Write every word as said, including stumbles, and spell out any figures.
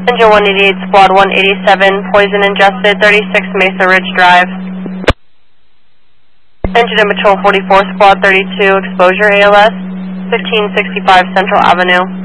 Engine one eighty-eight, Squad one eighty-seven, poison ingested, thirty-six Mesa Ridge Drive. Engine and Patrol forty-four, Squad thirty-two, exposure A L S, fifteen sixty-five Central Avenue.